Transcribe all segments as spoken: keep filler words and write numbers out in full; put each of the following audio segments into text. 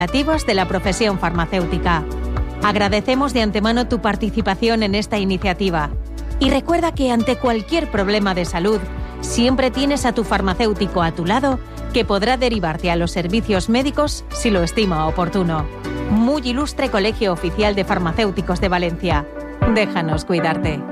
de la profesión farmacéutica. Agradecemos de antemano tu participación en esta iniciativa. Y recuerda que ante cualquier problema de salud, siempre tienes a tu farmacéutico a tu lado que podrá derivarte a los servicios médicos si lo estima oportuno. Muy ilustre Colegio Oficial de Farmacéuticos de Valencia. Déjanos cuidarte.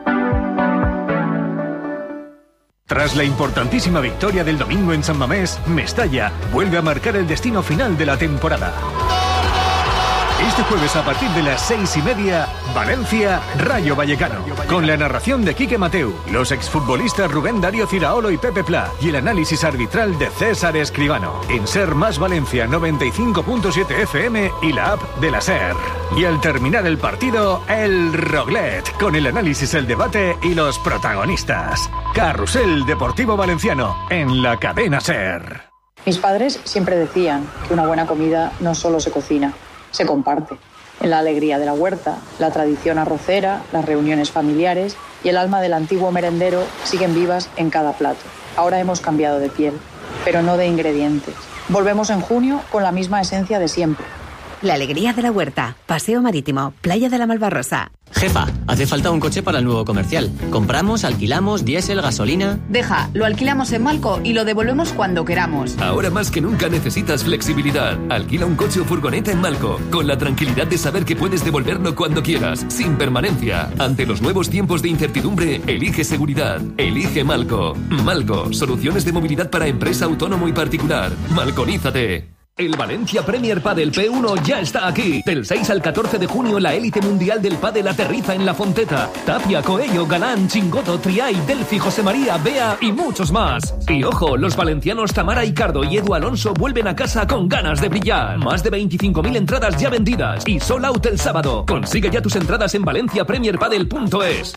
Tras la importantísima victoria del domingo en San Mamés, Mestalla vuelve a marcar el destino final de la temporada. Este jueves a partir de las seis y media, Valencia, Rayo Vallecano. Con la narración de Quique Mateu, los exfutbolistas Rubén Darío Ciraolo y Pepe Pla y el análisis arbitral de César Escribano. En Ser Más Valencia noventa y cinco punto siete F M y la app de la Ser. Y al terminar el partido, el Roglet, con el análisis, el debate y los protagonistas. Carrusel Deportivo Valenciano, en la cadena Ser. Mis padres siempre decían que una buena comida no solo se cocina, se comparte. En la alegría de la huerta, la tradición arrocera, las reuniones familiares y el alma del antiguo merendero siguen vivas en cada plato. Ahora hemos cambiado de piel, pero no de ingredientes. Volvemos en junio con la misma esencia de siempre. La alegría de la huerta, Paseo Marítimo, Playa de la Malvarrosa. Jefa, hace falta un coche para el nuevo comercial. ¿Compramos, alquilamos, diésel, gasolina? Deja, lo alquilamos en Malco y lo devolvemos cuando queramos. Ahora más que nunca necesitas flexibilidad. Alquila un coche o furgoneta en Malco, con la tranquilidad de saber que puedes devolverlo cuando quieras, sin permanencia. Ante los nuevos tiempos de incertidumbre, elige seguridad. Elige Malco. Malco, soluciones de movilidad para empresa, autónomo y particular. Malconízate. El Valencia Premier Padel P uno ya está aquí. Del seis al catorce de junio la élite mundial del pádel aterriza en La Fonteta. Tapia, Coello, Galán, Chingoto, Triay, Delphi, José María, Bea y muchos más. Y ojo, los valencianos Tamara Icardo y Edu Alonso vuelven a casa con ganas de brillar. Más de veinticinco mil entradas ya vendidas y sold out el sábado. Consigue ya tus entradas en valencia premier padel punto es.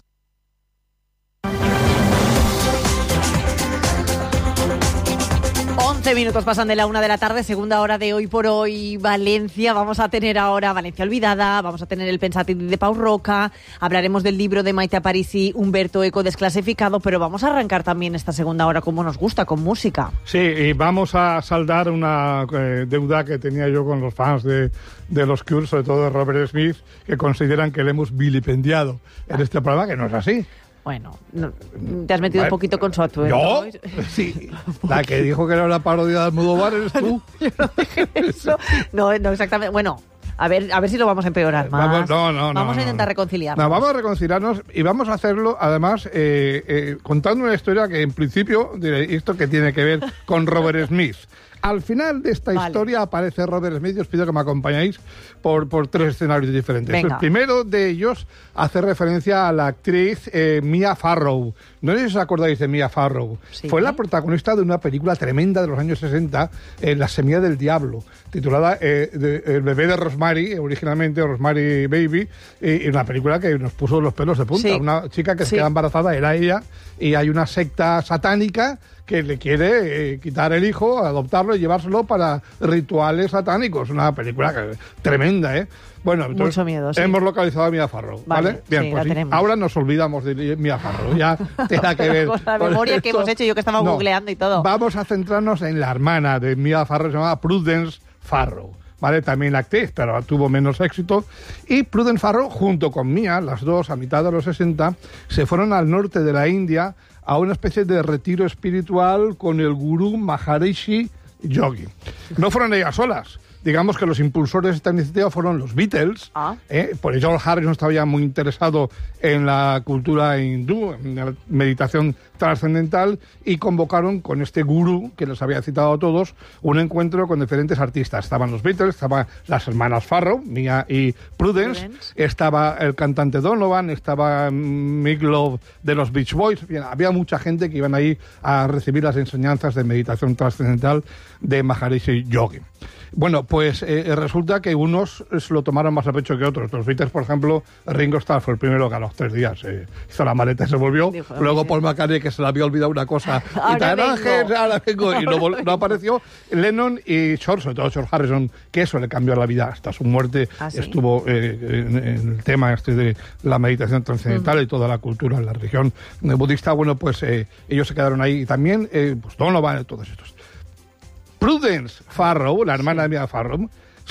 once minutos pasan de la una de la tarde, segunda hora de Hoy por Hoy Valencia. Vamos a tener ahora Valencia Olvidada, vamos a tener el Pensati de Pau Roca, hablaremos del libro de Maite Aparici, Humberto Eco desclasificado, pero vamos a arrancar también esta segunda hora como nos gusta, con música. Sí, y vamos a saldar una eh, deuda que tenía yo con los fans de, de los Cure, sobre todo de Robert Smith, que consideran que le hemos vilipendiado en ah. este programa, que no es así. Bueno, no, te has metido un poquito con su atuendo. ¿Yo? Sí. La que dijo que era una parodia de Almodóvar eres tú. Yo no dije eso. No, no exactamente. Bueno, a ver, a ver si lo vamos a empeorar más. Vamos, no, no, vamos no, a intentar no. reconciliarnos. No, vamos a reconciliarnos y vamos a hacerlo, además, eh, eh, contando una historia que en principio, diré, esto que tiene que ver con Robert Smith. Al final de esta vale. historia aparece Robert Smith y os pido que me acompañéis por, por tres escenarios diferentes. Venga. El primero de ellos hace referencia a la actriz eh, Mia Farrow. No sé si os acordáis de Mia Farrow. Sí. Fue la protagonista de una película tremenda de los años sesenta, eh, La semilla del diablo, titulada eh, de, El bebé de Rosemary, originalmente Rosemary Baby, y una película que nos puso los pelos de punta. Sí. Una chica que sí. se queda embarazada, era ella, y hay una secta satánica que le quiere eh, quitar el hijo, adoptarlo y llevárselo para rituales satánicos. Una película que, tremenda, ¿eh? Bueno, entonces Mucho miedo, sí. hemos localizado a Mia Farrow, ¿vale? Vale, Bien, sí, pues la sí. Ahora nos olvidamos de Mia Farrow, ya tendrá que ver. Con la memoria esto. que hemos hecho, yo que estaba No, googleando y todo. Vamos a centrarnos en la hermana de Mia Farrow, se llamaba Prudence Farrow. ¿Vale? También actriz, pero tuvo menos éxito. Y Prudence Farrow, junto con Mia, las dos, a mitad de los sesenta, se fueron al norte de la India a una especie de retiro espiritual con el gurú Maharishi Yogi. No fueron ellas solas. Digamos que los impulsores de esta iniciativa fueron los Beatles, ah. ¿eh? Porque George Harrison estaba ya muy interesado en la cultura hindú, en la meditación trascendental, y convocaron con este gurú, que les había citado a todos, un encuentro con diferentes artistas. Estaban los Beatles, estaban las hermanas Farrow, Mia y Prudence, Prudence. Estaba el cantante Donovan, estaba Mick Love de los Beach Boys. Bien, había mucha gente que iban ahí a recibir las enseñanzas de meditación trascendental de Maharishi Yogi. Bueno, pues eh, resulta que unos se lo tomaron más a pecho que otros. Los Beatles, por ejemplo, Ringo Starr fue el primero que a los tres días eh, hizo la maleta y se volvió. Dijo, luego Paul McCartney, que se le había olvidado una cosa. ahora, y vengo. Ángel, ahora vengo. Y no, no apareció. Lennon y George, sobre todo George Harrison, que eso le cambió la vida. Hasta su muerte ¿Ah, sí? estuvo eh, en, en el tema este de la meditación trascendental mm. y toda la cultura, la religión budista. Bueno, pues eh, ellos se quedaron ahí. Y también, eh, pues Donovan, todos estos. Prudence Farrow, la hermana sí. de Mia Farrow,